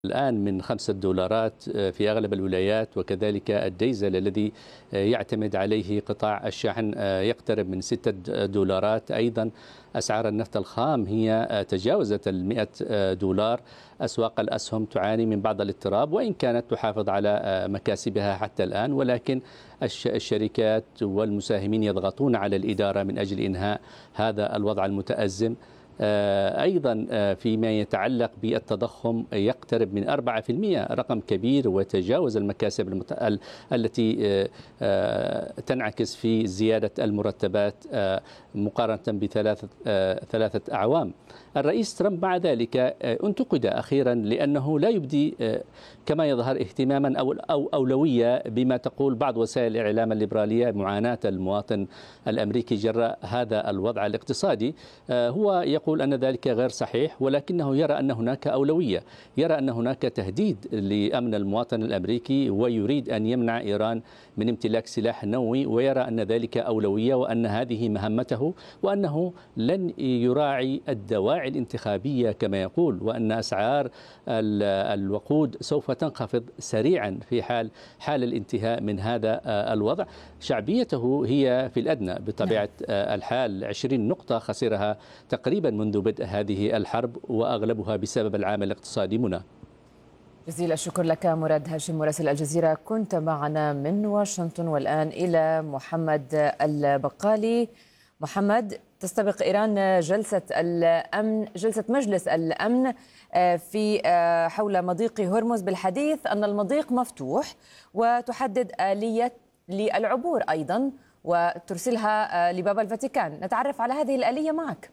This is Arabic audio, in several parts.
الآن من $5 في أغلب الولايات، وكذلك الديزل الذي يعتمد عليه قطاع الشحن يقترب من $6. أيضا أسعار النفط الخام هي تجاوزت $100. أسواق الأسهم تعاني من بعض الاضطراب وإن كانت تحافظ على مكاسبها حتى الآن، ولكن الشركات والمساهمين يضغطون على الإدارة من أجل إنهاء هذا الوضع المتأزم. أيضا فيما يتعلق بالتضخم يقترب من 4%، رقم كبير وتجاوز المكاسب التي تنعكس في زيادة المرتبات مقارنة ب3 أعوام. الرئيس ترامب مع ذلك انتقد أخيرا لأنه لا يبدي كما يظهر اهتماما أو أولوية بما تقول بعض وسائل الإعلام الليبرالية معاناة المواطن الأمريكي جراء هذا الوضع الاقتصادي. هو يقول أن ذلك غير صحيح، ولكنه يرى أن هناك أولوية، يرى أن هناك تهديد لأمن المواطن الأمريكي ويريد أن يمنع إيران من امتلاك سلاح نووي، ويرى أن ذلك أولوية وأن هذه مهمته، وأنه لن يراعي الدواعي الانتخابية كما يقول، وأن أسعار الوقود سوف تنخفض سريعا في حال الانتهاء من هذا الوضع. شعبيته هي في الأدنى بطبيعة الحال، 20 نقطة خسرها تقريبا منذ بدء هذه الحرب، وأغلبها بسبب العامل الاقتصادي. منى، جزيل الشكر لك مراد هاشم مراسل الجزيرة، كنت معنا من واشنطن. والآن إلى محمد البقالي. محمد، تستبق إيران جلسة مجلس الأمن في حول مضيق هرمز بالحديث أن المضيق مفتوح، وتحدد آلية للعبور أيضا وترسلها لباب الفاتيكان. نتعرف على هذه الآلية معك.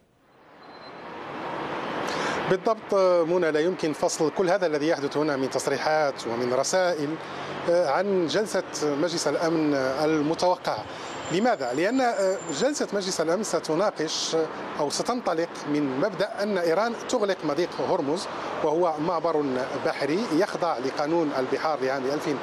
بالضبط منى، لا يمكن فصل كل هذا الذي يحدث هنا من تصريحات ومن رسائل عن جلسة مجلس الأمن المتوقعة. لماذا؟ لأن جلسة مجلس الأمن ستناقش أو ستنطلق من مبدأ أن إيران تغلق مضيق هرمز، وهو معبر بحري يخضع لقانون البحار لعام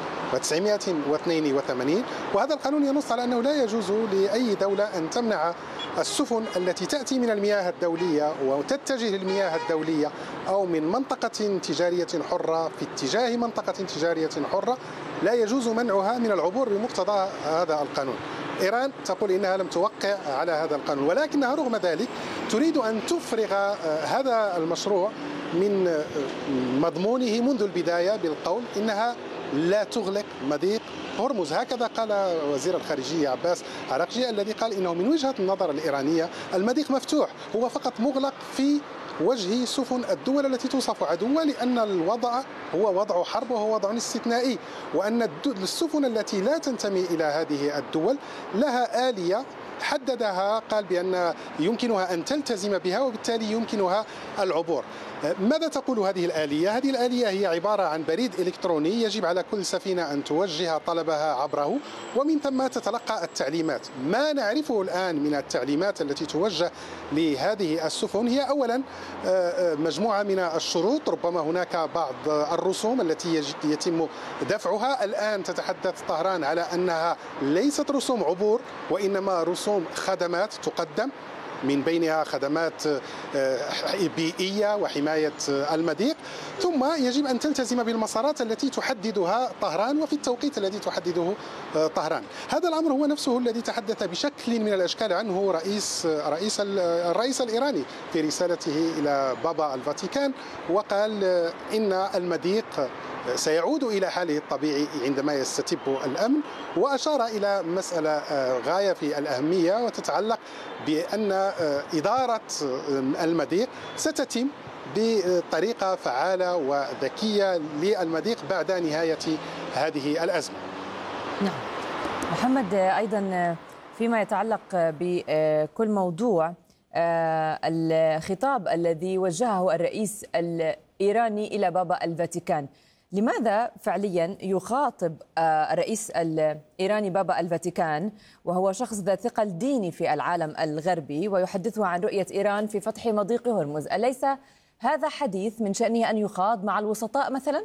1982، وهذا القانون ينص على أنه لا يجوز لأي دولة أن تمنع السفن التي تأتي من المياه الدولية وتتجه للمياه الدولية أو من منطقة تجارية حرة في اتجاه منطقة تجارية حرة، لا يجوز منعها من العبور بمقتضى هذا القانون. إيران تقول إنها لم توقع على هذا القانون، ولكنها رغم ذلك تريد أن تفرغ هذا المشروع من مضمونه منذ البداية بالقول إنها لا تغلق مضيق هرمز. هكذا قال وزير الخارجية عباس عراقجي، الذي قال إنه من وجهة النظر الإيرانية المضيق مفتوح، هو فقط مغلق في وجه سفن الدول التي توصف عدوا، لأن الوضع هو وضع حرب وهو وضع استثنائي، وأن السفن التي لا تنتمي إلى هذه الدول لها آلية حددها، قال بأن يمكنها أن تلتزم بها وبالتالي يمكنها العبور. ماذا تقول هذه الآلية؟ هذه الآلية هي عبارة عن بريد إلكتروني يجب على كل سفينة أن توجه طلبها عبره، ومن ثم تتلقى التعليمات. ما نعرفه الآن من التعليمات التي توجه لهذه السفن هي أولا مجموعة من الشروط، ربما هناك بعض الرسوم التي يتم دفعها. الآن تتحدث طهران على أنها ليست رسوم عبور وإنما رسوم خدمات تقدم، من بينها خدمات بيئية وحماية المضيق، ثم يجب أن تلتزم بالمسارات التي تحددها طهران وفي التوقيت الذي تحدده طهران. هذا الأمر هو نفسه الذي تحدث بشكل من الأشكال عنه الرئيس الإيراني في رسالته إلى بابا الفاتيكان، وقال إن المضيق سيعود إلى حاله الطبيعي عندما يستتب الأمن، وأشار إلى مسألة غاية في الأهمية وتتعلق بأن إدارة المضيق ستتم بطريقة فعالة وذكية للمضيق بعد نهاية هذه الأزمة. نعم محمد، أيضا فيما يتعلق بكل موضوع الخطاب الذي وجهه الرئيس الإيراني إلى بابا الفاتيكان، لماذا فعليا يخاطب الرئيس الإيراني بابا الفاتيكان وهو شخص ذا ثقل ديني في العالم الغربي ويحدثه عن رؤية إيران في فتح مضيق هرمز؟ أليس هذا حديث من شأنه أن يخاض مع الوسطاء مثلا؟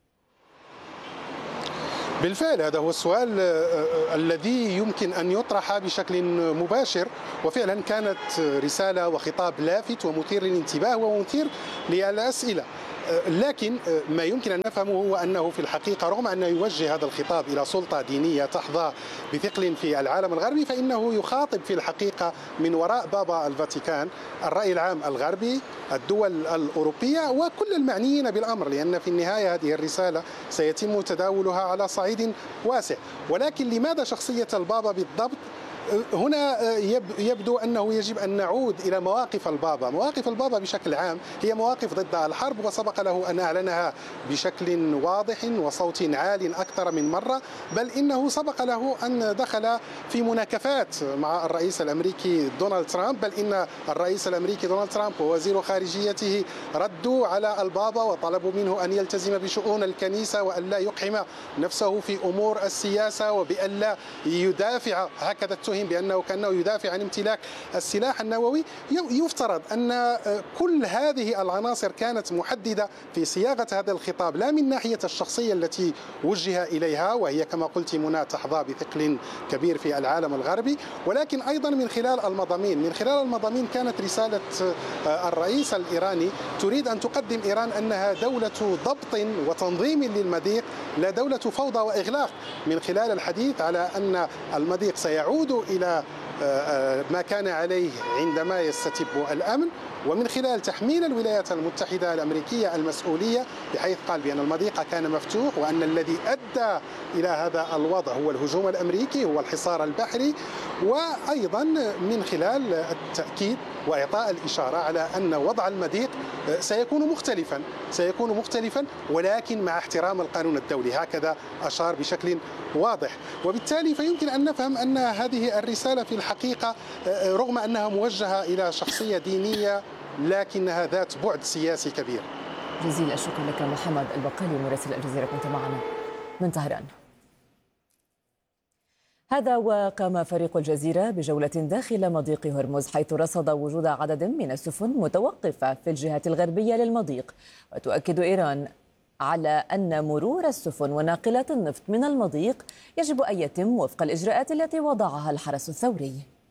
بالفعل هذا هو السؤال الذي يمكن أن يطرح بشكل مباشر، وفعلا كانت رسالة وخطاب لافت ومثير للانتباه ومثير للأسئلة. لكن ما يمكن أن نفهمه هو أنه في الحقيقة رغم أنه يوجه هذا الخطاب إلى سلطة دينية تحظى بثقل في العالم الغربي، فإنه يخاطب في الحقيقة من وراء بابا الفاتيكان الرأي العام الغربي، الدول الأوروبية وكل المعنيين بالأمر، لأن في النهاية هذه الرسالة سيتم تداولها على صعيد واسع. ولكن لماذا شخصية البابا بالضبط؟ هنا يبدو أنه يجب أن نعود إلى مواقف البابا. مواقف البابا بشكل عام هي مواقف ضد الحرب، وسبق له أن أعلنها بشكل واضح وصوت عال أكثر من مرة، بل إنه سبق له أن دخل في مناكفات مع الرئيس الأمريكي دونالد ترامب، بل إن الرئيس الأمريكي دونالد ترامب ووزير خارجيته ردوا على البابا وطلبوا منه أن يلتزم بشؤون الكنيسة وأن لا يقحم نفسه في أمور السياسة وبأن لا يدافع، هكذا بأنه كأنه يدافع عن امتلاك السلاح النووي. يفترض أن كل هذه العناصر كانت محددة في صياغة هذا الخطاب، لا من ناحية الشخصية التي وجه إليها وهي كما قلت منى تحظى بثقل كبير في العالم الغربي، ولكن أيضا من خلال المضامين. من خلال المضامين كانت رسالة الرئيس الإيراني تريد أن تقدم إيران أنها دولة ضبط وتنظيم للمضيق، لا دولة فوضى وإغلاق، من خلال الحديث على أن المضيق سيعود إلى ما كان عليه عندما يستتب الأمن، ومن خلال تحميل الولايات المتحدة الأمريكية المسؤولية، بحيث قال بأن المضيق كان مفتوح وأن الذي أدى إلى هذا الوضع هو الهجوم الأمريكي، هو الحصار البحري، وأيضا من خلال التأكيد وإعطاء الإشارة على أن وضع المضيق سيكون مختلفا ولكن مع احترام القانون الدولي. هكذا أشار بشكل واضح. وبالتالي فيمكن أن نفهم أن هذه الرسالة في الحقيقة رغم أنها موجهة إلى شخصية دينية لكنها ذات بعد سياسي كبير. جزيل الشكر لك محمد البقالي مراسل الجزيرة، كنت معنا من طهران. هذا وقام فريق الجزيرة بجولة داخل مضيق هرمز، حيث رصد وجود عدد من السفن متوقفة في الجهة الغربية للمضيق. وتؤكد إيران على أن مرور السفن وناقلات النفط من المضيق يجب أن يتم وفق الإجراءات التي وضعها الحرس الثوري.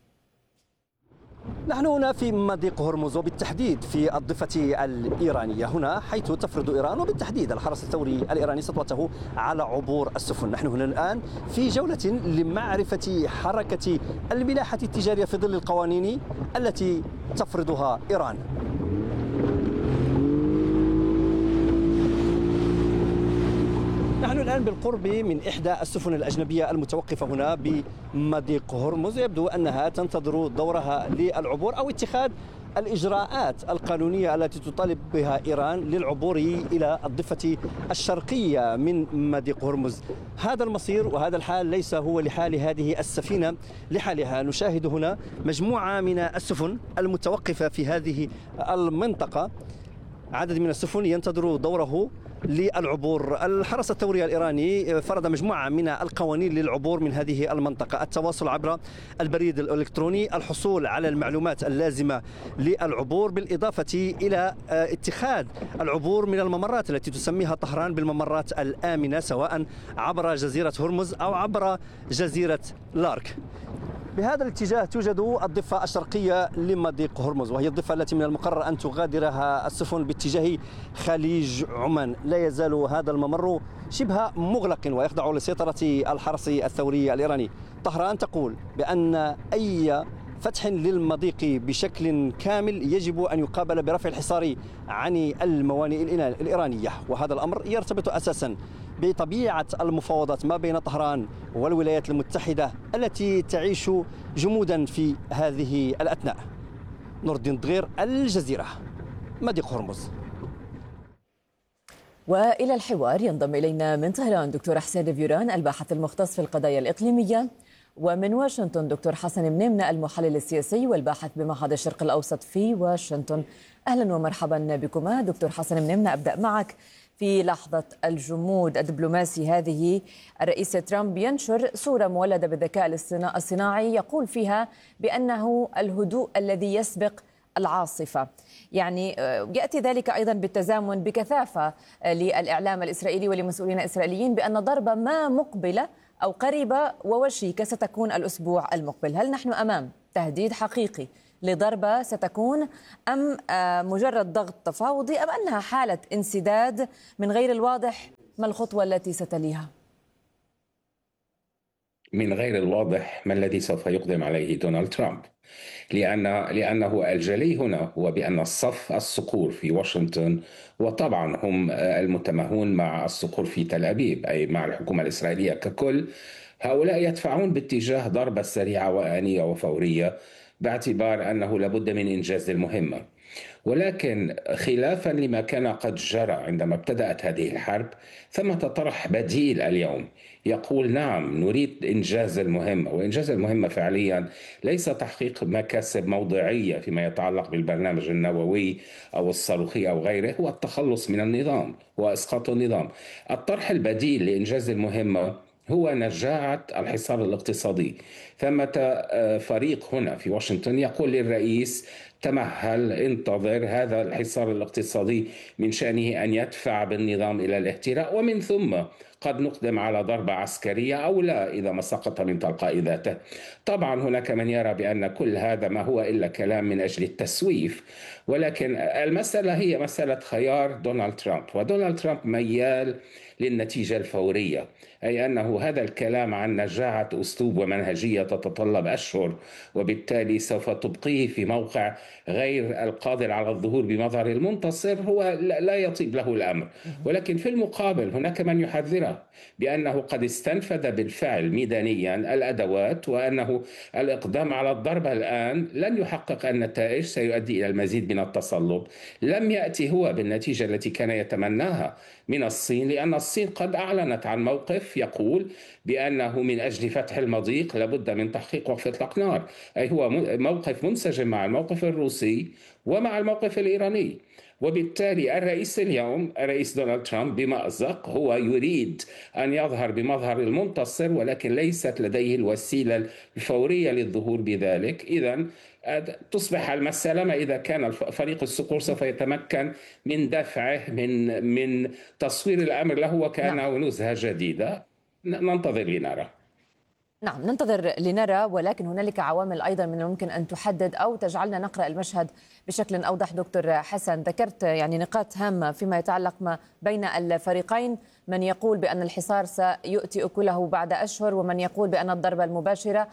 نحن هنا في مضيق هرمز وبالتحديد في الضفة الإيرانية، هنا حيث تفرض إيران وبالتحديد الحرس الثوري الإيراني سطوته على عبور السفن. نحن هنا الآن في جولة لمعرفة حركة الملاحة التجارية في ظل القوانين التي تفرضها إيران. نحن الآن بالقرب من إحدى السفن الأجنبية المتوقفة هنا بمضيق هرمز، يبدو أنها تنتظر دورها للعبور أو اتخاذ الإجراءات القانونية التي تطالب بها إيران للعبور إلى الضفة الشرقية من مضيق هرمز. هذا المصير وهذا الحال ليس هو لحال هذه السفينة لحالها. نشاهد هنا مجموعة من السفن المتوقفة في هذه المنطقة، عدد من السفن ينتظر دوره للعبور. الحرس الثوري الإيراني فرض مجموعة من القوانين للعبور من هذه المنطقة: التواصل عبر البريد الإلكتروني، الحصول على المعلومات اللازمة للعبور، بالإضافة إلى اتخاذ العبور من الممرات التي تسميها طهران بالممرات الآمنة، سواء عبر جزيرة هرمز أو عبر جزيرة لارك. بهذا الاتجاه توجد الضفة الشرقية لمضيق هرمز، وهي الضفة التي من المقرر أن تغادرها السفن باتجاه خليج عمان. لا يزال هذا الممر شبه مغلق ويخضع لسيطرة الحرس الثوري الإيراني. طهران تقول بأن أي فتح للمضيق بشكل كامل يجب أن يقابل برفع الحصار عن الموانئ الإيرانية، وهذا الأمر يرتبط أساسا بطبيعة المفاوضات ما بين طهران والولايات المتحدة التي تعيش جمودا في هذه الأثناء. نور الدين دغير، الجزيرة، مضيق هرمز. وإلى الحوار ينضم إلينا من طهران دكتور حسين فيوران الباحث المختص في القضايا الإقليمية، ومن واشنطن دكتور حسن منيمنة المحلل السياسي والباحث بمعهد الشرق الأوسط في واشنطن. أهلا ومرحبا بكما. دكتور حسن منيمنة، أبدأ معك. في لحظة الجمود الدبلوماسي هذه الرئيس ترامب ينشر صورة مولدة بالذكاء الصناعي يقول فيها بأنه الهدوء الذي يسبق العاصفة. يعني يأتي ذلك أيضا بالتزامن بكثافة للإعلام الإسرائيلي ولمسؤولين إسرائيليين بأن ضربة ما مقبلة أو قريبة ووشيكة ستكون الأسبوع المقبل. هل نحن أمام تهديد حقيقي لضربة ستكون أم مجرد ضغط تفاوضي أم أنها حالة انسداد من غير الواضح ما الخطوة التي ستليها؟ من غير الواضح ما الذي سوف يقدم عليه دونالد ترامب، لأنه الجلي هنا هو بأن الصف الصقور في واشنطن، وطبعا هم المتماهون مع الصقور في تل أبيب أي مع الحكومة الإسرائيلية ككل، هؤلاء يدفعون باتجاه ضربة سريعة وآنية وفورية باعتبار أنه لابد من إنجاز المهمة. ولكن خلافا لما كان قد جرى عندما ابتدأت هذه الحرب، ثمة طرح بديل اليوم يقول نعم نريد إنجاز المهمة، وإنجاز المهمة فعليا ليس تحقيق مكاسب موضعية فيما يتعلق بالبرنامج النووي أو الصاروخي أو غيره، هو التخلص من النظام وإسقاط النظام. الطرح البديل لإنجاز المهمة هو نجاعة الحصار الاقتصادي. ثمة فريق هنا في واشنطن يقول للرئيس تمهل، انتظر، هذا الحصار الاقتصادي من شأنه أن يدفع بالنظام إلى الاهتراء، ومن ثم قد نقدم على ضربة عسكرية أو لا إذا ما سقط من تلقاء ذاته. طبعا هناك من يرى بأن كل هذا ما هو إلا كلام من أجل التسويف، ولكن المسألة هي مسألة خيار دونالد ترامب، ودونالد ترامب ميال للنتيجة الفورية، أي أنه هذا الكلام عن نجاعة أسلوب ومنهجية تتطلب أشهر وبالتالي سوف تبقيه في موقع غير القادر على الظهور بمظهر المنتصر، هو لا يطيب له الأمر. ولكن في المقابل هناك من يحذره بأنه قد استنفذ بالفعل ميدانيا الأدوات، وأنه الإقدام على الضربة الآن لن يحقق النتائج، سيؤدي إلى المزيد من التصلب. لم يأتي هو بالنتيجة التي كان يتمناها من الصين، لأن الصين قد أعلنت عن موقف يقول بأنه من أجل فتح المضيق لابد من تحقيق وقف إطلاق نار، أي هو موقف منسجم مع الموقف الروسي ومع الموقف الإيراني. وبالتالي الرئيس اليوم، الرئيس دونالد ترامب بمأزق، هو يريد أن يظهر بمظهر المنتصر، ولكن ليست لديه الوسيلة الفورية للظهور بذلك. إذن تصبح المسألة ما إذا كان فريق الصقور سوف يتمكن من دفعه من تصوير الأمر له وكأنه نزهة جديدة. ننتظر لنرى. نعم ننتظر لنرى، ولكن هنالك عوامل أيضا من الممكن أن تحدد أو تجعلنا نقرأ المشهد بشكل أوضح. دكتور حسن، ذكرت يعني نقاط هامة فيما يتعلق ما بين الفريقين، من يقول بأن الحصار سيؤتي أكله بعد أشهر، ومن يقول بأن الضربة المباشرة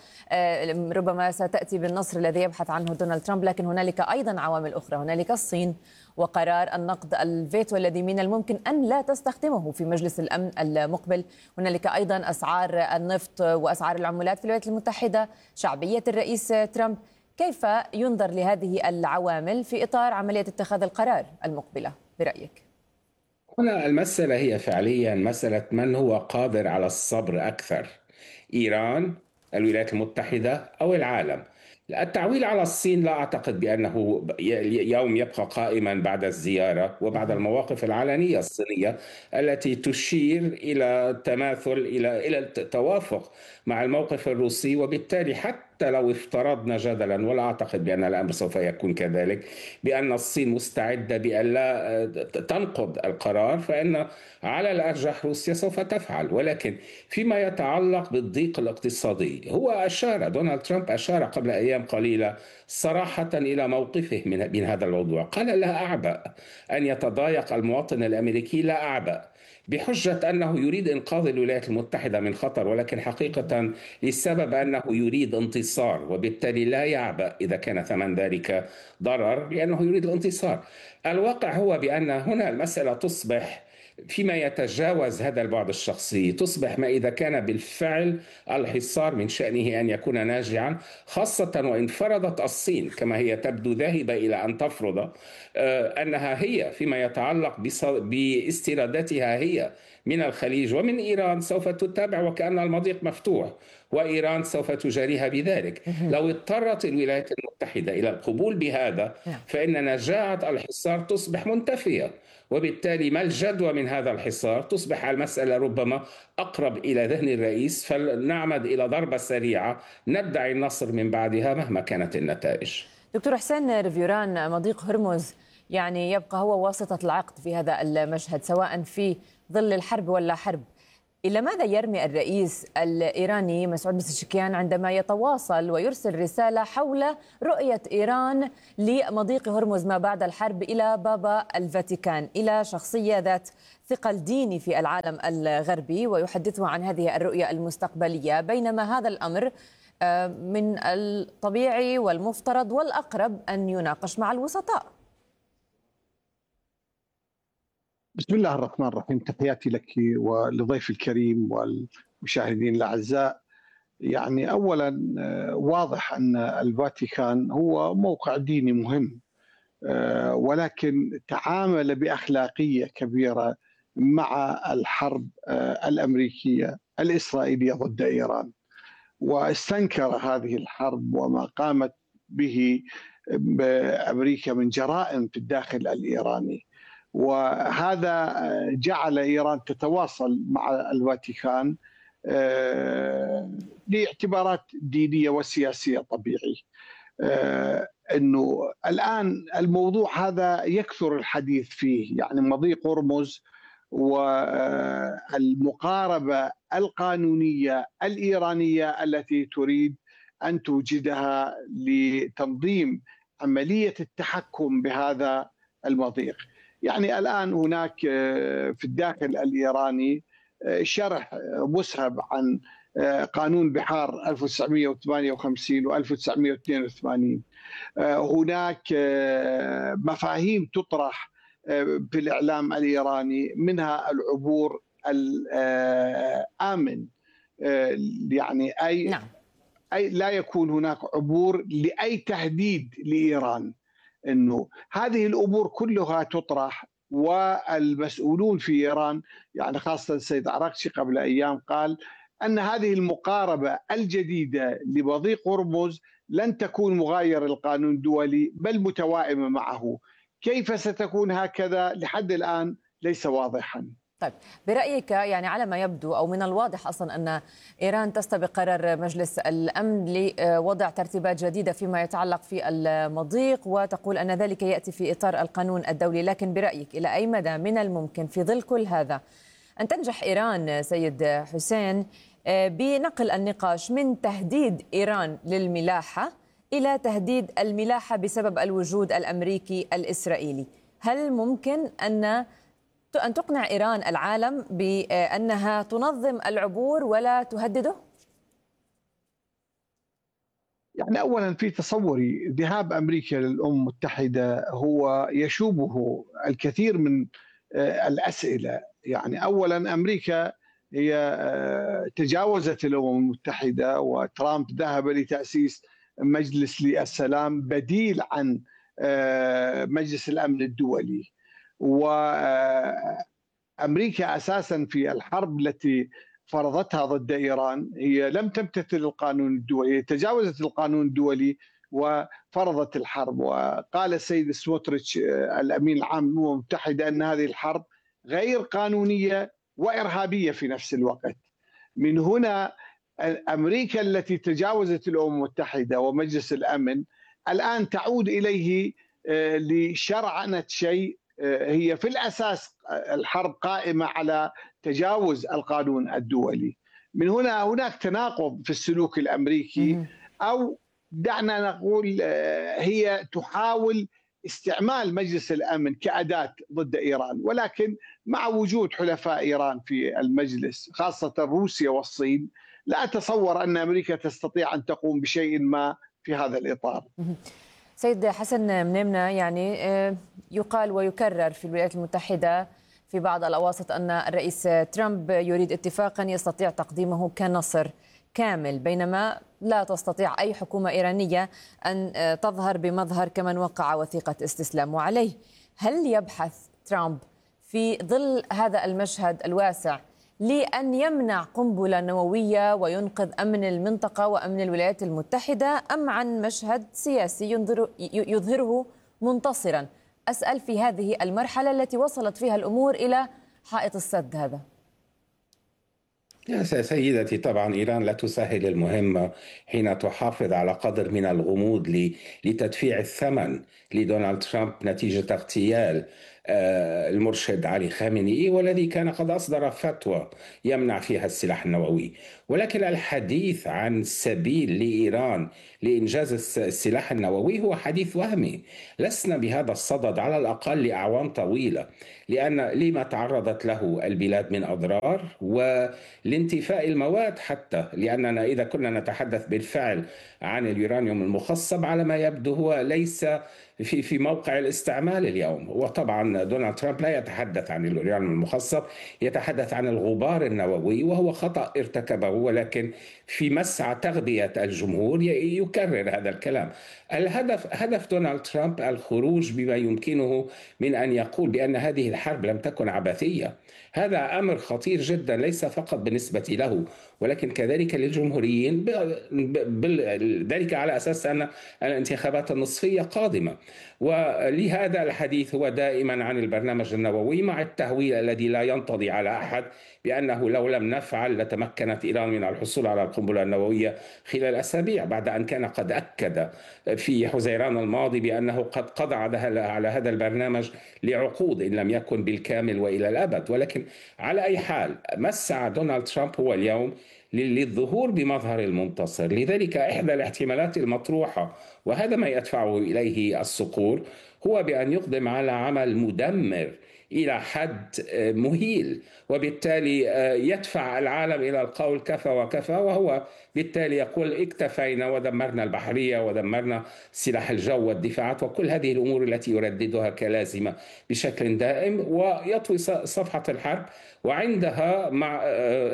ربما ستأتي بالنصر الذي يبحث عنه دونالد ترامب. لكن هنالك أيضا عوامل أخرى، هنالك الصين وقرار النقد الفيتو الذي من الممكن أن لا تستخدمه في مجلس الأمن المقبل، هنالك أيضا أسعار النفط وأسعار العملات في الولايات المتحدة، شعبية الرئيس ترامب. كيف ينظر لهذه العوامل في إطار عملية اتخاذ القرار المقبلة برأيك؟ هنا المسألة هي فعليا مسألة من هو قادر على الصبر أكثر، إيران، الولايات المتحدة أو العالم. التعويل على الصين لا أعتقد بأنه يوم يبقى قائما بعد الزيارة وبعد المواقف العلنية الصينية التي تشير إلى تماثل إلى التوافق مع الموقف الروسي. وبالتالي حتى لو افترضنا جدلا، ولا أعتقد بأن الأمر سوف يكون كذلك، بأن الصين مستعدة بأن لا تنقض القرار، فإن على الأرجح روسيا سوف تفعل. ولكن فيما يتعلق بالضيق الاقتصادي، هو دونالد ترامب أشار قبل أيام قليلة صراحة إلى موقفه من هذا الموضوع. قال لا أعبأ أن يتضايق المواطن الأمريكي، لا أعبأ، بحجة أنه يريد إنقاذ الولايات المتحدة من خطر، ولكن حقيقة لسبب أنه يريد انتصار، وبالتالي لا يعبأ إذا كان ثمن ذلك ضرر، لأنه يريد الانتصار. الواقع هو بأن هنا المسألة تصبح فيما يتجاوز هذا البعد الشخصي، تصبح ما إذا كان بالفعل الحصار من شأنه أن يكون ناجعا، خاصة وإن فرضت الصين كما هي تبدو ذاهبة إلى أن تفرض أنها هي فيما يتعلق باستيراداتها هي من الخليج ومن إيران سوف تتابع وكأن المضيق مفتوح، وإيران سوف تجاريها بذلك. لو اضطرت الولايات المتحدة إلى القبول بهذا، فإن نجاعة الحصار تصبح منتفية، وبالتالي ما الجدوى من هذا الحصار؟ تصبح المسألة ربما أقرب إلى ذهن الرئيس، فلنعمد إلى ضربة سريعة ندعي النصر من بعدها مهما كانت النتائج. دكتور حسين رفيوران، مضيق هرمز يعني يبقى هو واسطة العقد في هذا المشهد، سواء في ظل الحرب ولا حرب. إلى ماذا يرمي الرئيس الإيراني مسعود بزشكيان عندما يتواصل ويرسل رسالة حول رؤية إيران لمضيق هرمز ما بعد الحرب إلى بابا الفاتيكان، إلى شخصية ذات ثقل ديني في العالم الغربي، ويحدثه عن هذه الرؤية المستقبلية، بينما هذا الأمر من الطبيعي والمفترض والأقرب أن يناقش مع الوسطاء؟ بسم الله الرحمن الرحيم. تحياتي لك ولضيف الكريم والمشاهدين الأعزاء. يعني أولا واضح أن الفاتيكان هو موقع ديني مهم، ولكن تعامل بأخلاقية كبيرة مع الحرب الأمريكية الإسرائيلية ضد إيران، واستنكر هذه الحرب وما قامت به أمريكا من جرائم في الداخل الإيراني، وهذا جعل إيران تتواصل مع الفاتيكان لاعتبارات دينية وسياسية طبيعي. أنه الآن الموضوع هذا يكثر الحديث فيه، يعني مضيق هرمز والمقاربة القانونية الإيرانية التي تريد أن توجدها لتنظيم عملية التحكم بهذا المضيق. يعني الآن هناك في الداخل الإيراني شرح مسهب عن قانون بحار 1958 و 1982. هناك مفاهيم تطرح في الإعلام الإيراني، منها العبور الآمن، يعني أي لا يكون هناك عبور لأي تهديد لإيران. أنه هذه الأمور كلها تطرح، والمسؤولون في إيران يعني خاصة السيد عراقشي قبل أيام قال أن هذه المقاربة الجديدة لمضيق هرمز لن تكون مغايرة للقانون الدولي بل متوائمة معه. كيف ستكون هكذا لحد الآن ليس واضحا. طيب، برأيك يعني على ما يبدو أو من الواضح أصلا أن إيران تستبق قرار مجلس الأمن لوضع ترتيبات جديدة فيما يتعلق في المضيق، وتقول أن ذلك يأتي في إطار القانون الدولي، لكن برأيك إلى أي مدى من الممكن في ظل كل هذا أن تنجح إيران سيد حسين بنقل النقاش من تهديد إيران للملاحة إلى تهديد الملاحة بسبب الوجود الأمريكي الإسرائيلي؟ هل ممكن أن تقنع إيران العالم بأنها تنظم العبور ولا تهدده؟ يعني أولا في تصوري ذهاب أمريكا للأمم المتحدة هو يشوبه الكثير من الأسئلة. يعني أولا أمريكا هي تجاوزت الأمم المتحدة، وترامب ذهب لتأسيس مجلس للسلام بديل عن مجلس الأمن الدولي. وأمريكا أساسا في الحرب التي فرضتها ضد إيران هي لم تمتثل القانون الدولي، هي تجاوزت القانون الدولي وفرضت الحرب. وقال السيد سموتريتش الأمين العام للأمم المتحدة أن هذه الحرب غير قانونية وإرهابية في نفس الوقت. من هنا أمريكا التي تجاوزت الأمم المتحدة ومجلس الأمن الآن تعود إليه لشرعنة شيء هي في الأساس الحرب قائمة على تجاوز القانون الدولي. من هنا هناك تناقض في السلوك الأمريكي، أو دعنا نقول هي تحاول استعمال مجلس الأمن كأداة ضد إيران، ولكن مع وجود حلفاء إيران في المجلس خاصة روسيا والصين لا أتصور أن أمريكا تستطيع أن تقوم بشيء ما في هذا الإطار. سيد حسن منيمنا، يعني يقال ويكرر في الولايات المتحدة في بعض الأواسط أن الرئيس ترامب يريد اتفاقا يستطيع تقديمه كنصر كامل، بينما لا تستطيع أي حكومة إيرانية أن تظهر بمظهر كمن وقع وثيقة استسلام. وعليه هل يبحث ترامب في ظل هذا المشهد الواسع لأن يمنع قنبلة نووية وينقذ أمن المنطقة وأمن الولايات المتحدة، أم عن مشهد سياسي يظهره منتصرا؟ أسأل في هذه المرحلة التي وصلت فيها الأمور إلى حائط السد هذا. يا سيدتي، طبعا إيران لا تسهل المهمة حين تحافظ على قدر من الغموض لتدفيع الثمن لدونالد ترامب نتيجة اغتيال المرشد علي خامنئي، والذي كان قد أصدر فتوى يمنع فيها السلاح النووي. ولكن الحديث عن سبيل لإيران لإنجاز السلاح النووي هو حديث وهمي. لسنا بهذا الصدد على الأقل لأعوام طويلة، لأن لما تعرضت له البلاد من أضرار ولانتفاء المواد، حتى لأننا إذا كنا نتحدث بالفعل عن اليورانيوم المخصب على ما يبدو هو ليس في موقع الاستعمال اليوم. وطبعا دونالد ترامب لا يتحدث عن اليورانيوم المخصب، يتحدث عن الغبار النووي، وهو خطأ ارتكبه، ولكن في مسعى تغذية الجمهور يكرر هذا الكلام. هدف دونالد ترامب الخروج بما يمكنه من أن يقول بأن هذه الحرب لم تكن عبثية. هذا أمر خطير جدا، ليس فقط بالنسبة له ولكن كذلك للجمهوريين، ذلك على أساس أن الانتخابات النصفية قادمة. ولهذا الحديث هو دائما عن البرنامج النووي، مع التهويل الذي لا ينطضي على أحد بأنه لو لم نفعل لتمكنت إيران من الحصول على القنبلة النووية خلال أسابيع، بعد أن كان قد أكد في حزيران الماضي بأنه قد قضى على هذا البرنامج لعقود إن لم يكن بالكامل وإلى الأبد. ولكن على أي حال، مسعى دونالد ترامب هو اليوم للظهور بمظهر المنتصر. لذلك إحدى الاحتمالات المطروحة، وهذا ما يدفعه إليه الصقور، هو بأن يقدم على عمل مدمر إلى حد مهيل، وبالتالي يدفع العالم إلى القول كفى وكفى، وهو بالتالي يقول اكتفينا ودمرنا البحرية ودمرنا سلاح الجو والدفاعات وكل هذه الأمور التي يرددها كلازمة بشكل دائم، ويطوي صفحة الحرب. وعندها مع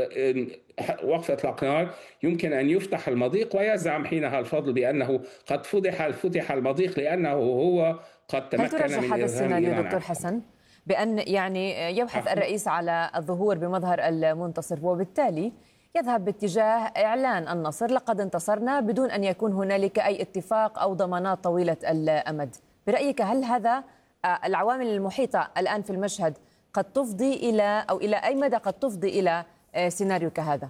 وقف إطلاق نار يمكن أن يفتح المضيق، ويزعم حينها الفضل بأنه قد فتح المضيق لأنه هو قد تمكن من هل ترجح هذا السيناريو دكتور حسن بأن يعني يبحث الرئيس على الظهور بمظهر المنتصر، وبالتالي يذهب باتجاه إعلان النصر، لقد انتصرنا، بدون أن يكون هنالك أي اتفاق أو ضمانات طويلة الأمد؟ برأيك هل هذا العوامل المحيطة الآن في المشهد قد تفضي إلى أي مدى قد تفضي إلى سيناريو كهذا؟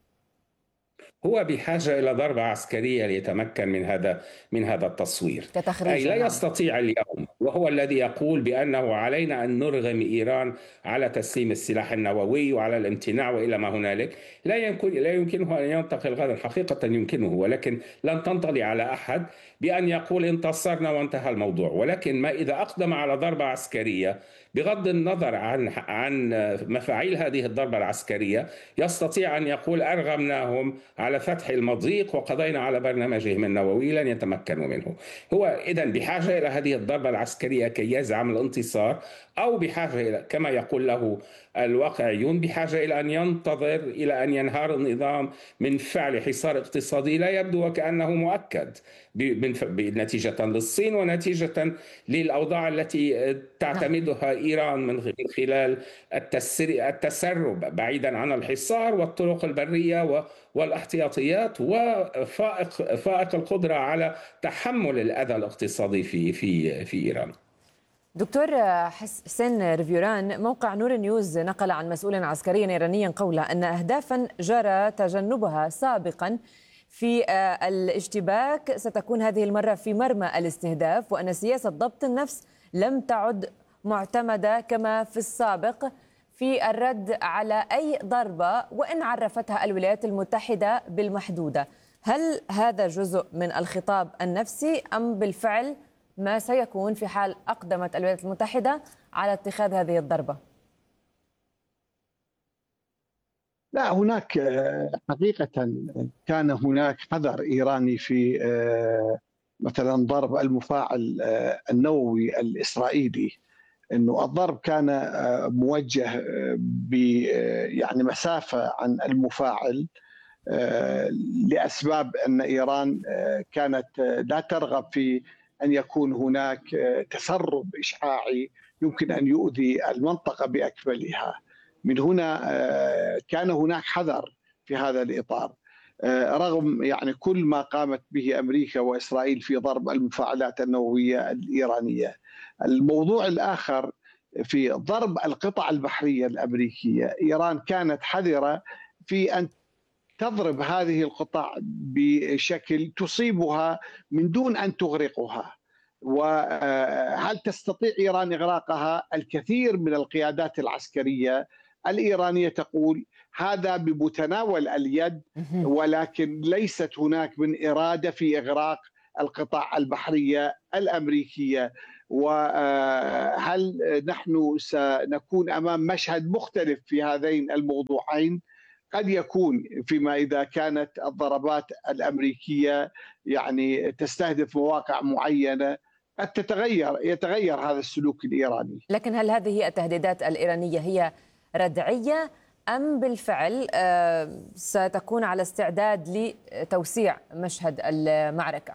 هو بحاجة إلى ضربة عسكرية ليتمكن من هذا التصوير، أي لا يستطيع اليوم، وهو الذي يقول بأنه علينا أن نرغم إيران على تسليم السلاح النووي وعلى الامتناع وإلى ما هنالك. لا يمكنه أن ينتقل غدا، حقيقة يمكنه، ولكن لن تنطلي على أحد بأن يقول انتصرنا وانتهى الموضوع. ولكن ما إذا أقدم على ضربة عسكرية، بغض النظر عن مفاعيل هذه الضربة العسكرية، يستطيع أن يقول أرغمناهم على فتح المضيق وقضينا على برنامجهم النووي، لن يتمكنوا منه. هو إذن بحاجة إلى هذه الضربة العسكرية كي يزعم الانتصار، أو بحاجة إلى، كما يقول له الواقعيون، بحاجة إلى أن ينتظر إلى أن ينهار النظام من فعل حصار اقتصادي لا يبدو وكأنه مؤكد نتيجة للصين ونتيجة للأوضاع التي تعتمدها إيران من خلال التسرب بعيدا عن الحصار والطرق البرية والاحتياطيات وفائق القدرة على تحمل الأذى الاقتصادي في إيران. دكتور حسين ريفيوران، موقع نور نيوز نقل عن مسؤول عسكري إيراني قوله أن أهدافا جرى تجنبها سابقا في الاشتباك ستكون هذه المرة في مرمى الاستهداف، وأن سياسة ضبط النفس لم تعد معتمدة كما في السابق في الرد على أي ضربة وإن عرفتها الولايات المتحدة بالمحدودة. هل هذا جزء من الخطاب النفسي أم بالفعل ما سيكون في حال أقدمت الولايات المتحدة على اتخاذ هذه الضربة؟ لا، هناك حقيقة كان هناك حذر إيراني في مثلا ضرب المفاعل النووي الإسرائيلي، إنه الضرب كان موجه يعني مسافة عن المفاعل لأسباب أن إيران كانت لا ترغب في أن يكون هناك تسرب إشعاعي يمكن أن يؤذي المنطقة بأكملها. من هنا كان هناك حذر في هذا الإطار، رغم يعني كل ما قامت به أمريكا وإسرائيل في ضرب المفاعلات النووية الإيرانية. الموضوع الآخر في ضرب القطع البحرية الأمريكية، إيران كانت حذرة في أن تضرب هذه القطع بشكل تصيبها من دون أن تغرقها. وهل تستطيع إيران إغراقها؟ الكثير من القيادات العسكرية الإيرانية تقول هذا بمتناول اليد، ولكن ليست هناك من إرادة في إغراق القطاع البحرية الأمريكية. وهل نحن سنكون أمام مشهد مختلف في هذين الموضوعين؟ قد يكون فيما إذا كانت الضربات الأمريكية يعني تستهدف مواقع معينة قد يتغير هذا السلوك الإيراني. لكن هل هذه التهديدات الإيرانية هي ردعية أم بالفعل ستكون على استعداد لتوسيع مشهد المعركة؟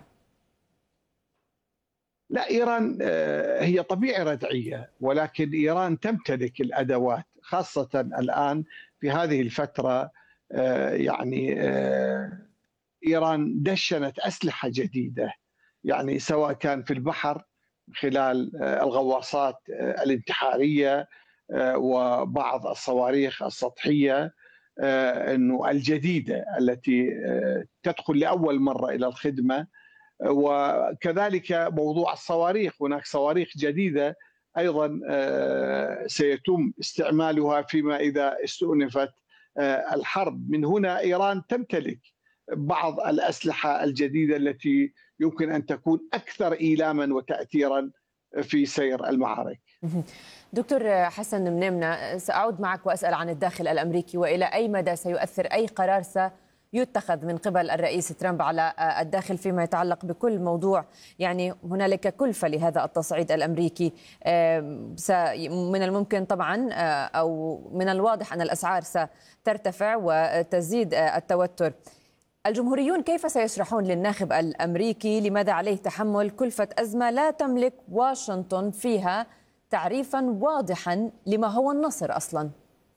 لا، إيران هي طبيعي ردعية، ولكن إيران تمتلك الأدوات خاصة الآن في هذه الفترة. يعني إيران دشنت أسلحة جديدة، يعني سواء كان في البحر خلال الغواصات الانتحارية وبعض الصواريخ السطحية إنه الجديدة التي تدخل لأول مرة إلى الخدمة، وكذلك موضوع الصواريخ، هناك صواريخ جديدة أيضا سيتم استعمالها فيما إذا استؤنفت الحرب. من هنا إيران تمتلك بعض الأسلحة الجديدة التي يمكن أن تكون أكثر إيلاما وتأثيرا في سير المعارك. دكتور حسن منيمنة، سأعود معك وأسأل عن الداخل الأمريكي وإلى أي مدى سيؤثر أي قرار يتخذ من قبل الرئيس ترامب على الداخل فيما يتعلق بكل موضوع. يعني هنالك كلفة لهذا التصعيد الأمريكي، من الممكن طبعا أو من الواضح أن الأسعار سترتفع وتزيد التوتر. الجمهوريون كيف سيشرحون للناخب الأمريكي لماذا عليه تحمل كلفة أزمة لا تملك واشنطن فيها تعريفا واضحا لما هو النصر أصلا؟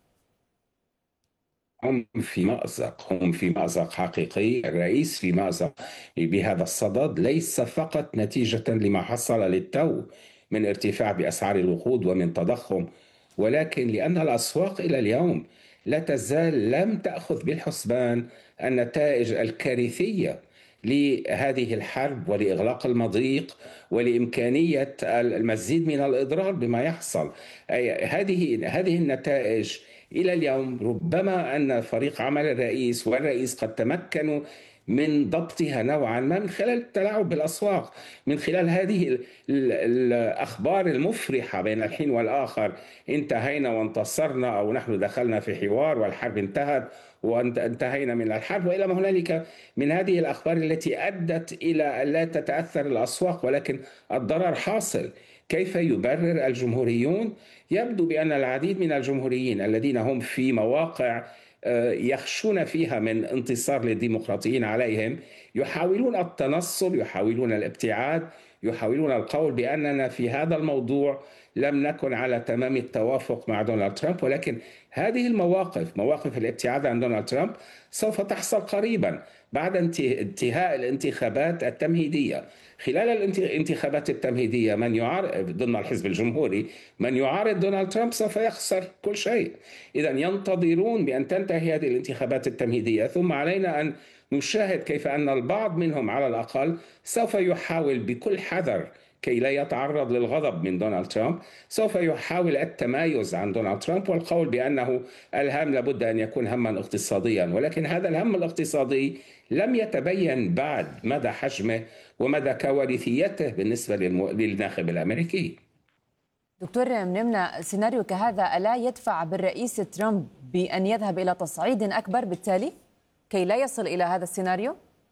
هم في مأزق حقيقي. الرئيس في مأزق بهذا الصدد، ليس فقط نتيجة لما حصل للتو من ارتفاع بأسعار الوقود ومن تضخم، ولكن لأن الأسواق إلى اليوم لا تزال لم تأخذ بالحسبان النتائج الكارثية لهذه الحرب ولإغلاق المضيق ولإمكانية المزيد من الإضرار بما يحصل. هذه النتائج إلى اليوم ربما أن فريق عمل الرئيس والرئيس قد تمكنوا من ضبطها نوعا ما من خلال التلاعب بالأسواق، من خلال هذه الأخبار المفرحة بين الحين والآخر: انتهينا وانتصرنا، أو نحن دخلنا في حوار والحرب انتهت وانتهينا من الحرب، وإلى ما هنالك من هذه الأخبار التي أدت إلى أن لا تتأثر الأسواق ولكن الضرر حاصل. كيف يبرر الجمهوريون؟ يبدو بأن العديد من الجمهوريين الذين هم في مواقع يخشون فيها من انتصار للديمقراطيين عليهم يحاولون التنصل، يحاولون الابتعاد، يحاولون القول بأننا في هذا الموضوع لم نكن على تمام التوافق مع دونالد ترامب، ولكن هذه مواقف الابتعاد عن دونالد ترامب سوف تحصل قريبا بعد انتهاء الانتخابات التمهيدية. خلال الانتخابات التمهيدية من يعارض ضمن الحزب الجمهوري، من يعارض دونالد ترامب سوف يخسر كل شيء. إذا ينتظرون بأن تنتهي هذه الانتخابات التمهيدية، ثم علينا أن نشاهد كيف أن البعض منهم على الأقل سوف يحاول بكل حذر كي لا يتعرض للغضب من دونالد ترامب، سوف يحاول التمايز عن دونالد ترامب والقول بأنه الهم لابد أن يكون هما اقتصاديا، ولكن هذا الهم الاقتصادي لم يتبين بعد مدى حجمه ومدى كوارثيته بالنسبة للناخب الأمريكي. دكتور منيمنة، سيناريو كهذا ألا يدفع بالرئيس ترامب بأن يذهب إلى تصعيد أكبر بالتالي كي لا يصل إلى هذا السيناريو؟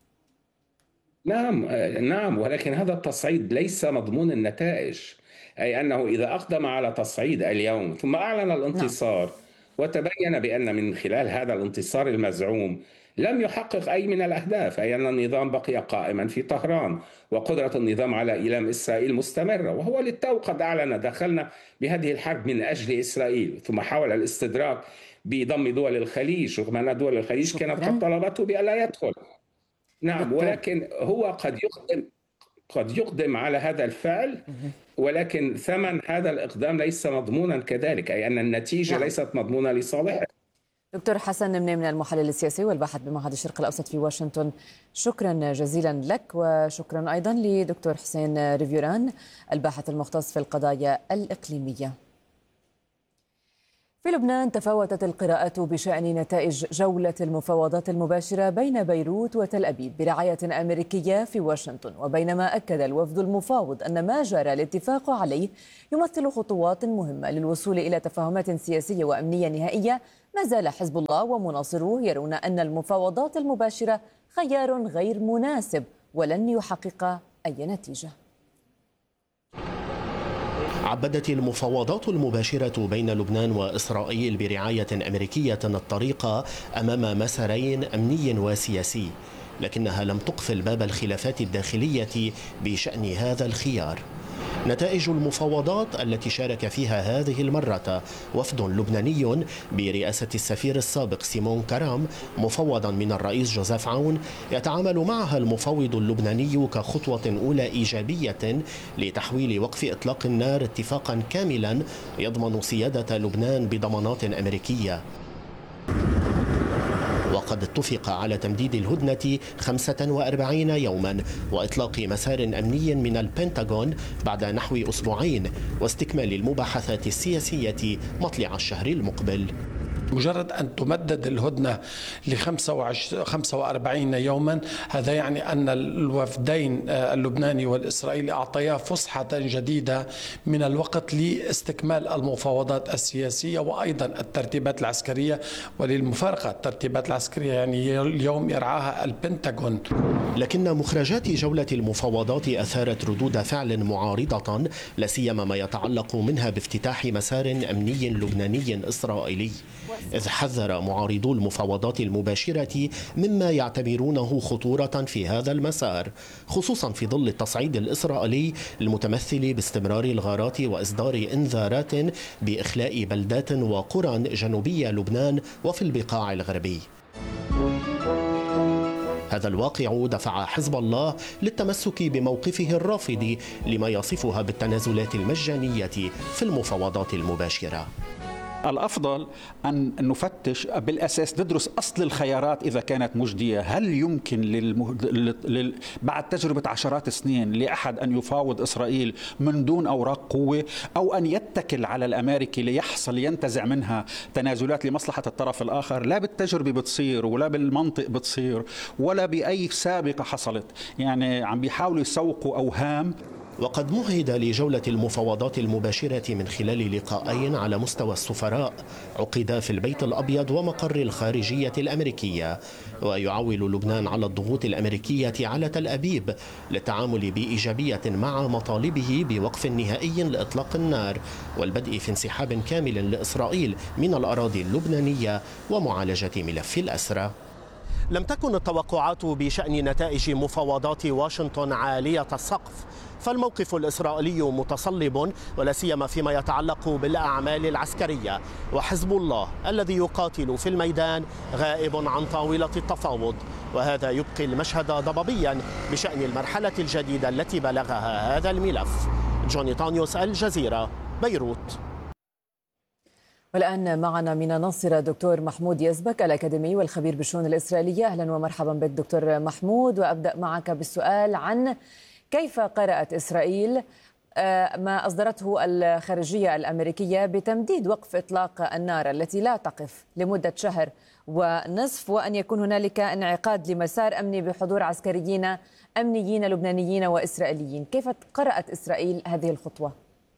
نعم، ولكن هذا التصعيد ليس مضمون النتائج، أي أنه إذا أقدم على تصعيد اليوم ثم أعلن الانتصار وتبين بأن من خلال هذا الانتصار المزعوم لم يحقق أي من الأهداف، أي أن النظام بقي قائما في طهران وقدرة النظام على إيلام إسرائيل مستمرة، وهو للتو قد أعلن دخلنا بهذه الحرب من أجل إسرائيل، ثم حاول الاستدراك بضم دول الخليج رغم أن دول الخليج كانت قد طلبته بألا يدخل. نعم، ولكن هو قد يقدم على هذا الفعل، ولكن ثمن هذا الإقدام ليس مضمونا كذلك، أي أن النتيجة ليست مضمونة لصالحه. دكتور حسن من المحلل السياسي والباحث بمعهد الشرق الأوسط في واشنطن، شكرا جزيلا لك، وشكرا أيضا لدكتور حسين ريفيوران الباحث المختص في القضايا الإقليمية. في لبنان تفاوتت القراءات بشأن نتائج جولة المفاوضات المباشرة بين بيروت وتل أبيب برعاية أمريكية في واشنطن، وبينما أكد الوفد المفاوض أن ما جرى الاتفاق عليه يمثل خطوات مهمة للوصول إلى تفاهمات سياسية وأمنية نهائية، ما زال حزب الله ومناصروه يرون أن المفاوضات المباشرة خيار غير مناسب ولن يحقق أي نتيجة. عبدت المفاوضات المباشرة بين لبنان وإسرائيل برعاية أمريكية الطريق أمام مسارين أمني وسياسي، لكنها لم تقفل باب الخلافات الداخلية بشأن هذا الخيار. نتائج المفاوضات التي شارك فيها هذه المرة وفد لبناني برئاسة السفير السابق سيمون كرام مفوضا من الرئيس جوزيف عون يتعامل معها المفوض اللبناني كخطوة أولى إيجابية لتحويل وقف إطلاق النار اتفاقا كاملا يضمن سيادة لبنان بضمانات أمريكية. وقد اتفق على تمديد الهدنة 45 يوما وإطلاق مسار أمني من البنتاغون بعد نحو أسبوعين واستكمال المباحثات السياسية مطلع الشهر المقبل. مجرد أن تمدد الهدنة ل 45 يوما، هذا يعني أن الوفدين اللبناني والإسرائيلي أعطيا فسحة جديدة من الوقت لاستكمال المفاوضات السياسية وأيضا الترتيبات العسكرية. وللمفارقة الترتيبات العسكرية يعني اليوم يرعاها البنتاغون. لكن مخرجات جولة المفاوضات أثارت ردود فعل معارضة، لا سيما ما يتعلق منها بافتتاح مسار أمني لبناني إسرائيلي، إذ حذر معارضو المفاوضات المباشرة مما يعتبرونه خطورة في هذا المسار، خصوصا في ظل التصعيد الإسرائيلي المتمثل باستمرار الغارات وإصدار إنذارات بإخلاء بلدات وقرى جنوبي لبنان وفي البقاع الغربي. هذا الواقع دفع حزب الله للتمسك بموقفه الرافض لما يصفها بالتنازلات المجانية في المفاوضات المباشرة. الأفضل أن نفتش بالأساس، ندرس أصل الخيارات إذا كانت مجدية. هل يمكن بعد تجربة عشرات السنين لأحد أن يفاوض إسرائيل من دون أوراق قوة، أو أن يتكل على الأمريكي ينتزع منها تنازلات لمصلحة الطرف الآخر؟ لا بالتجربة بتصير، ولا بالمنطق بتصير، ولا بأي سابقة حصلت. يعني عم بيحاولوا يسوقوا أوهام. وقد مهد لجولة المفاوضات المباشرة من خلال لقاءين على مستوى السفراء عقدا في البيت الأبيض ومقر الخارجية الأمريكية، ويعول لبنان على الضغوط الأمريكية على تل أبيب للتعامل بإيجابية مع مطالبه بوقف نهائي لإطلاق النار والبدء في انسحاب كامل لإسرائيل من الأراضي اللبنانية ومعالجة ملف الأسرى. لم تكن التوقعات بشأن نتائج مفاوضات واشنطن عالية السقف، فالموقف الإسرائيلي متصلب ولا سيما فيما يتعلق بالأعمال العسكرية، وحزب الله الذي يقاتل في الميدان غائب عن طاولة التفاوض، وهذا يبقي المشهد ضبابيا بشأن المرحلة الجديدة التي بلغها هذا الملف. جوني طانيوس، الجزيرة، بيروت. والآن معنا من الناصرة دكتور محمود يزبك الأكاديمي والخبير بالشؤون الإسرائيلية. أهلا ومرحبا بك دكتور محمود، وأبدأ معك بالسؤال عن كيف قرأت إسرائيل ما أصدرته الخارجية الأمريكية بتمديد وقف إطلاق النار التي لا تقف لمدة شهر ونصف، وأن يكون هنالك انعقاد لمسار أمني بحضور عسكريين أمنيين لبنانيين وإسرائيليين. كيف قرأت إسرائيل هذه الخطوة؟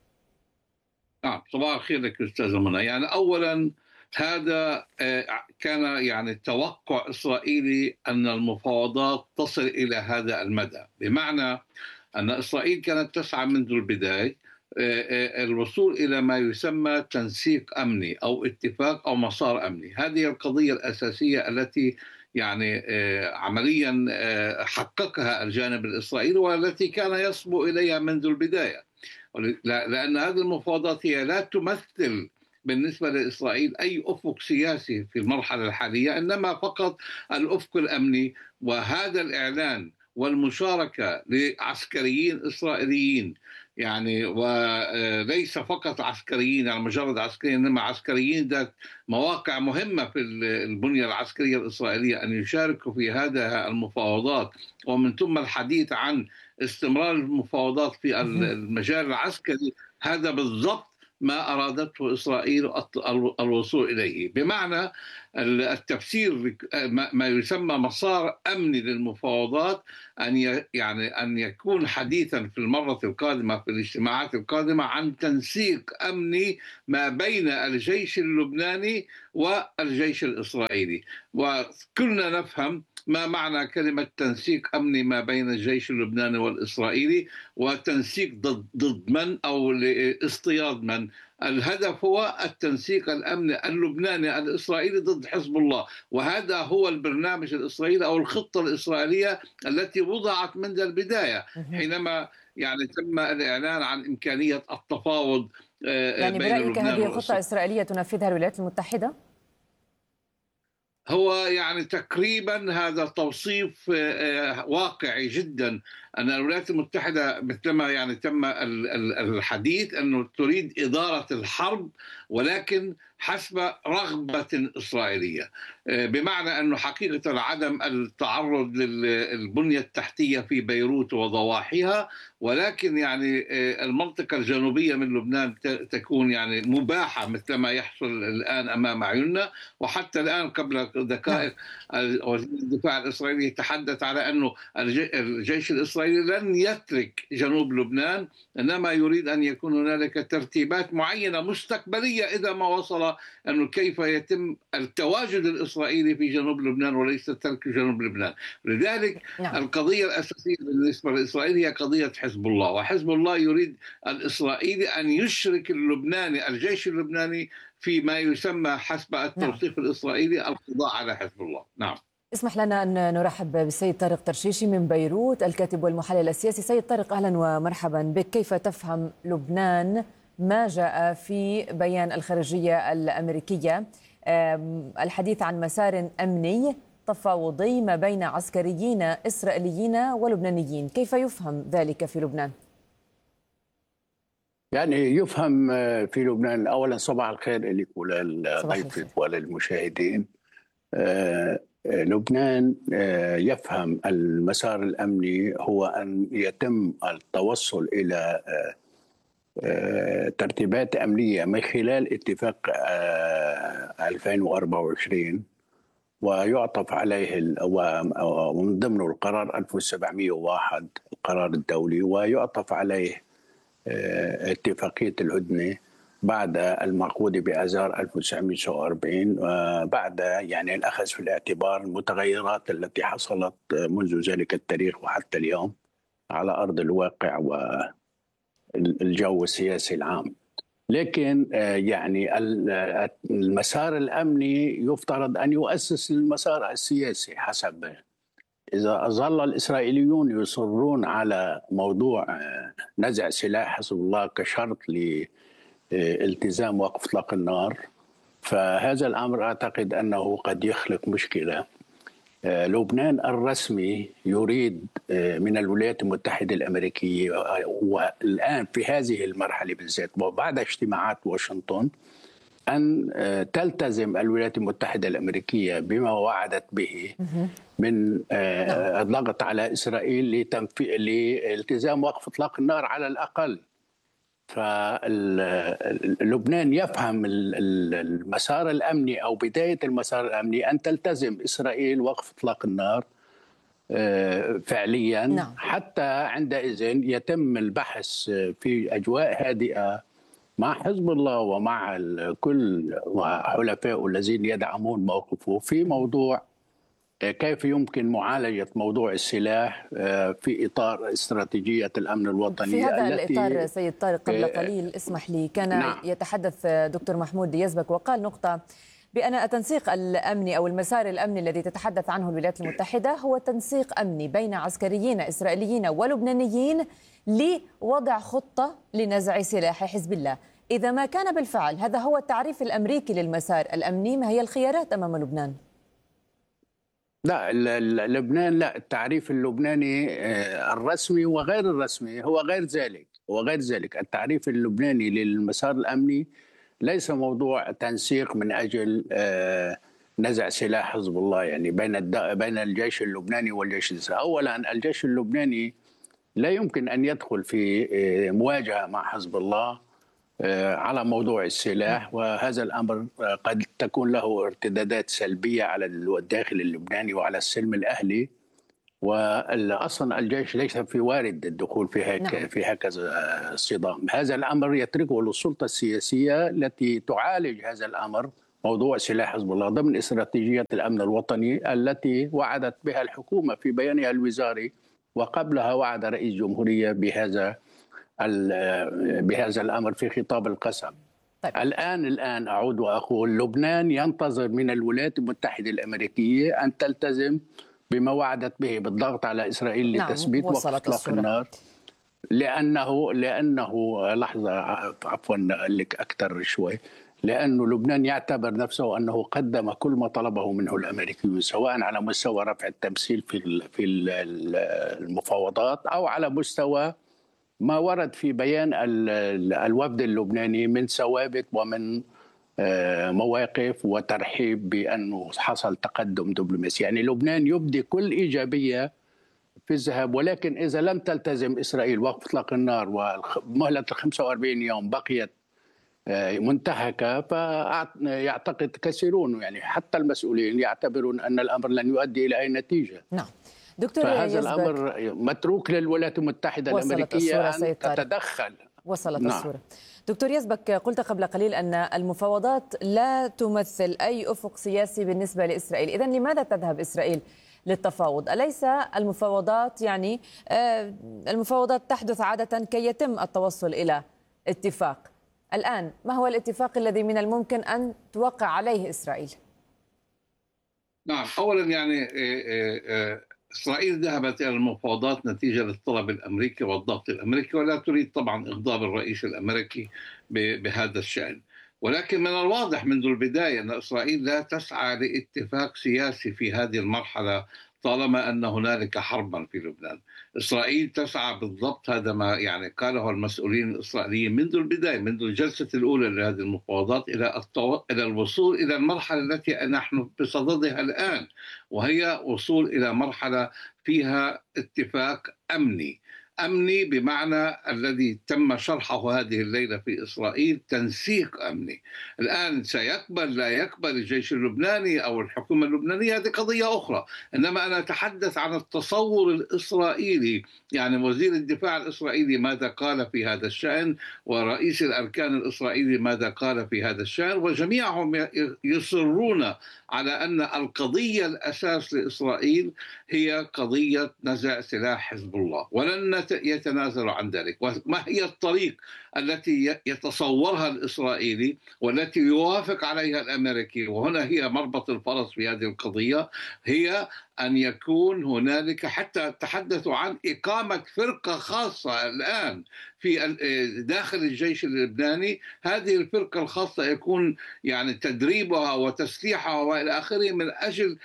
صباح الخير لك أستاذة منى. يعني أولا هذا كان يعني توقع إسرائيلي أن المفاوضات تصل إلى هذا المدى، بمعنى أن إسرائيل كانت تسعى منذ البداية الوصول إلى ما يسمى تنسيق أمني أو اتفاق أو مسار أمني. هذه القضية الأساسية التي يعني عمليا حققها الجانب الإسرائيلي والتي كان يصبو إليها منذ البداية، لأن هذه المفاوضات هي لا تمثل بالنسبة لإسرائيل أي أفق سياسي في المرحلة الحالية، إنما فقط الأفق الأمني. وهذا الإعلان والمشاركة لعسكريين إسرائيليين يعني وليس فقط عسكريين، يعني مجرد عسكريين، انما عسكريين ذات مواقع مهمه في البنيه العسكريه الاسرائيليه ان يشاركوا في هذه المفاوضات، ومن ثم الحديث عن استمرار المفاوضات في المجال العسكري. هذا بالضبط ما أرادته إسرائيل الوصول إليه، بمعنى التفسير ما يسمى مسار أمني للمفاوضات، أن يكون حديثا في المرة القادمة في الاجتماعات القادمة عن تنسيق أمني ما بين الجيش اللبناني والجيش الإسرائيلي. وكلنا نفهم ما معنى كلمة تنسيق أمني ما بين الجيش اللبناني والإسرائيلي، وتنسيق ضد من أو لاصطياد من. الهدف هو التنسيق الأمني اللبناني الإسرائيلي ضد حزب الله، وهذا هو البرنامج الإسرائيلي أو الخطة الإسرائيلية التي وضعت منذ البداية حينما يعني تم الإعلان عن إمكانية التفاوض يعني بين برأيك لبنان هذه خطة إسرائيلية تنفذها الولايات المتحدة؟ هو يعني تقريبا هذا توصيف واقعي جدا، أن الولايات المتحدة مثلما يعني تم الحديث أنه تريد إدارة الحرب ولكن حسب رغبة إسرائيلية، بمعنى أنه حقيقة عدم التعرض للبنية التحتية في بيروت وضواحيها، ولكن يعني المنطقة الجنوبية من لبنان تكون يعني مباحة مثل ما يحصل الآن أمام عيوننا. وحتى الآن قبل دقائق وزير الدفاع الإسرائيلي يتحدث على أنه الجيش الإسرائيلي لن يترك جنوب لبنان، إنما يريد أن يكون هنالك ترتيبات معينة مستقبلية إذا ما وصل أنه كيف يتم التواجد الإسرائيلي في جنوب لبنان وليس ترك جنوب لبنان. لذلك القضية الأساسية بالنسبة لإسرائيل هي قضية حزب الله، وحزب الله يريد الإسرائيلي أن يشرك اللبناني الجيش اللبناني فيما يسمى حسب التوصيف الإسرائيلي القضاء على حزب الله. نعم. اسمح لنا أن نرحب بالسيد طارق طرشيشي من بيروت، الكاتب والمحلل السياسي. سيد طارق، أهلا ومرحبا بك. كيف تفهم لبنان ما جاء في بيان الخارجية الأمريكية، الحديث عن مسار أمني تفاوضي ما بين عسكريين إسرائيليين ولبنانيين؟ كيف يفهم ذلك في لبنان؟ يعني يفهم في لبنان أولا صباح الخير لك وللضيف وللمشاهدين. لبنان يفهم المسار الأمني هو أن يتم التوصل إلى ترتيبات أمنية من خلال اتفاق 2024 ويعطف عليه ومن ضمنه القرار 1701 القرار الدولي، ويعطف عليه اتفاقية الهدنة بعد المعقود بآذار 1949 بعد يعني الأخذ في الاعتبار المتغيرات التي حصلت منذ ذلك التاريخ وحتى اليوم على أرض الواقع والجو السياسي العام. لكن يعني المسار الأمني يفترض أن يؤسس المسار السياسي حسب. إذا ظل الإسرائيليون يصرون على موضوع نزع سلاح حزب الله كشرط لالتزام وقف إطلاق النار، فهذا الأمر أعتقد أنه قد يخلق مشكلة. لبنان الرسمي يريد من الولايات المتحدة الأمريكية والآن في هذه المرحلة بالذات وبعد اجتماعات واشنطن أن تلتزم الولايات المتحدة الأمريكية بما وعدت به من الضغط على إسرائيل لالتزام وقف إطلاق النار على الأقل. فلبنان يفهم المسار الأمني أو بداية المسار الأمني أن تلتزم إسرائيل وقف إطلاق النار فعليا حتى عندئذ يتم البحث في أجواء هادئة مع حزب الله ومع كل حلفائه الذين يدعمون موقفه في موضوع كيف يمكن معالجة موضوع السلاح في إطار استراتيجية الأمن الوطني. في هذا الإطار سيد طارق قبل قليل اسمح لي كان يتحدث دكتور محمود يزبك وقال نقطة بأن التنسيق الأمني أو المسار الأمني الذي تتحدث عنه الولايات المتحدة هو تنسيق أمني بين عسكريين إسرائيليين ولبنانيين لوضع خطة لنزع سلاح حزب الله. إذا ما كان بالفعل هذا هو التعريف الأمريكي للمسار الأمني، ما هي الخيارات أمام لبنان؟ لا لبنان لا، التعريف اللبناني الرسمي وغير الرسمي هو غير ذلك. وغير ذلك. التعريف اللبناني للمسار الأمني ليس موضوع تنسيق من أجل نزع سلاح حزب الله يعني بين الجيش اللبناني والجيش الإسرائيلي. أولا الجيش اللبناني لا يمكن أن يدخل في مواجهة مع حزب الله على موضوع السلاح، وهذا الأمر قد تكون له ارتدادات سلبية على الداخل اللبناني وعلى السلم الأهلي. وأصلا الجيش ليس في وارد الدخول في هكذا صدام. هذا الأمر يتركه للسلطة السياسية التي تعالج هذا الأمر، موضوع سلاح حزب الله، ضمن استراتيجية الأمن الوطني التي وعدت بها الحكومة في بيانها الوزاري، وقبلها وعد رئيس الجمهورية بهذا الأمر في خطاب القسم. طيب. الآن أعود وأقول لبنان ينتظر من الولايات المتحدة الأمريكية أن تلتزم بما وعدت به بالضغط على إسرائيل لتثبيت وقف إطلاق النار، لأنه لحظة عفوا لك أكثر شوي، لأنه لبنان يعتبر نفسه أنه قدم كل ما طلبه منه الأمريكيون، سواء على مستوى رفع التمثيل في المفاوضات أو على مستوى ما ورد في بيان الوفد اللبناني من ثوابت ومن مواقف وترحيب بأنه حصل تقدم دبلوماسي. يعني لبنان يبدي كل إيجابية في الذهاب، ولكن إذا لم تلتزم إسرائيل وقف إطلاق النار ومهلة 45 يوم بقيت منتهكة، فيعتقد كثيرون يعني حتى المسؤولين يعتبرون أن الأمر لن يؤدي إلى أي نتيجة. نعم دكتور فهذا الأمر متروك للولايات المتحدة الأمريكية أن تتدخل. وصلت الصورة. دكتور يزبك، قلت قبل قليل أن المفاوضات لا تمثل أي أفق سياسي بالنسبة لإسرائيل، إذن لماذا تذهب إسرائيل للتفاوض؟ أليس المفاوضات المفاوضات تحدث عادة كي يتم التوصل إلى اتفاق؟ الآن ما هو الاتفاق الذي من الممكن أن توقع عليه إسرائيل؟ نعم، أولا يعني إسرائيل ذهبت إلى المفاوضات نتيجة للطلب الأمريكي والضغط الأمريكي، ولا تريد طبعا إغضاب الرئيس الأمريكي بهذا الشأن. ولكن من الواضح منذ البداية أن إسرائيل لا تسعى لاتفاق سياسي في هذه المرحلة طالما أن هنالك حربا في لبنان. إسرائيل تسعى بالضبط، هذا ما يعني قاله المسؤولين الإسرائيليين منذ البداية، منذ الجلسة الأولى لهذه المفاوضات، إلى الوصول إلى المرحلة التي نحن بصددها الآن، وهي وصول إلى مرحلة فيها اتفاق أمني بمعنى الذي تم شرحه هذه الليلة في إسرائيل، تنسيق أمني. الآن سيقبل لا يقبل الجيش اللبناني أو الحكومة اللبنانية هذه قضية أخرى، إنما أنا أتحدث عن التصور الإسرائيلي. يعني وزير الدفاع الإسرائيلي ماذا قال في هذا الشأن، ورئيس الأركان الإسرائيلي ماذا قال في هذا الشأن، وجميعهم يصرون على أن القضية الأساس لإسرائيل هي قضية نزع سلاح حزب الله، ولن يتنازلوا عن ذلك. وما هي الطريق التي يتصورها الإسرائيلي والتي يوافق عليها الأمريكي، وهنا هي مربط الفرس في هذه القضية، هي أن يكون هنالك، حتى تحدثوا عن إقامة فرقة خاصة الآن في داخل الجيش اللبناني. هذه الفرقة الخاصة يكون يعني تدريبها وتسليحها وإلى آخره من أجل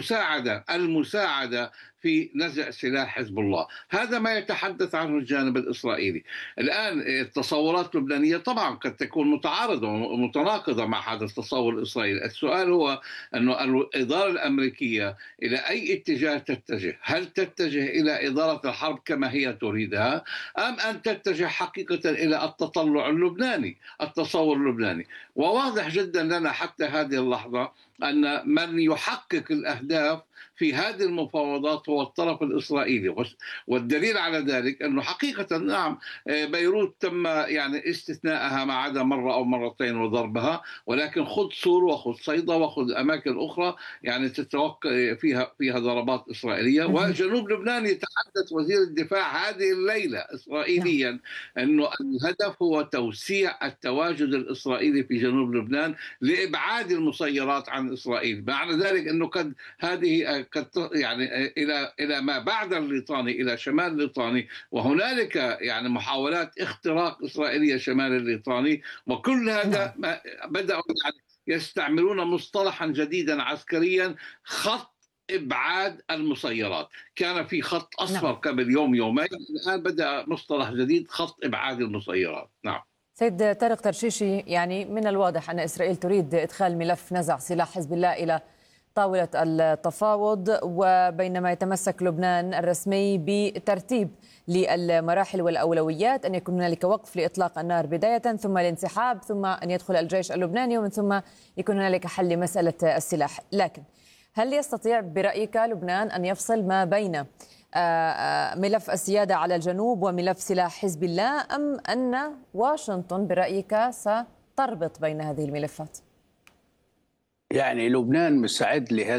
المساعدة في نزع سلاح حزب الله. هذا ما يتحدث عنه الجانب الإسرائيلي. الآن التصورات اللبنانية طبعا قد تكون متعارضة ومتناقضة مع هذا التصور الإسرائيلي. السؤال هو أن الإدارة الأمريكية إلى أي اتجاه تتجه؟ هل تتجه إلى إدارة الحرب كما هي تريدها، أم أن تتجه حقيقة إلى التطلع اللبناني، التصور اللبناني؟ وواضح جدا لنا حتى هذه اللحظة أن من يحقق الأهداف في هذه المفاوضات هو الطرف الإسرائيلي. والدليل على ذلك أنه حقيقة نعم بيروت تم يعني استثناءها ما عدا مرة أو مرتين وضربها، ولكن خذ سور وخذ صيدا وخذ أماكن أخرى يعني تتوقع فيها ضربات إسرائيلية. وجنوب لبنان يتحدث وزير الدفاع هذه الليلة إسرائيليا أنه الهدف هو توسيع التواجد الإسرائيلي في جنوب لبنان لإبعاد المسيرات عن إسرائيل. معنى ذلك أنه قد هذه يعني إلى ما بعد الليطاني، إلى شمال الليطاني، وهنالك يعني محاولات اختراق إسرائيلية شمال الليطاني. وكل هذا بدأوا يعني يستعملون مصطلحا جديدا عسكريا، خط إبعاد المسيرات. كان في خط أصفر قبل يوم يومين، الآن بدأ مصطلح جديد، خط إبعاد المسيرات. نعم سيد طارق ترشيشي، يعني من الواضح أن إسرائيل تريد إدخال ملف نزع سلاح حزب الله إلى طاولة التفاوض، وبينما يتمسك لبنان الرسمي بترتيب للمراحل والأولويات، أن يكون هنالك وقف لإطلاق النار بداية، ثم الانسحاب، ثم أن يدخل الجيش اللبناني، ومن ثم يكون هنالك حل لمسألة السلاح. لكن هل يستطيع برأيك لبنان أن يفصل ما بين ملف السيادة على الجنوب وملف سلاح حزب الله، أم أن واشنطن برأيك ستربط بين هذه الملفات؟ يعني لبنان مستعد لهذا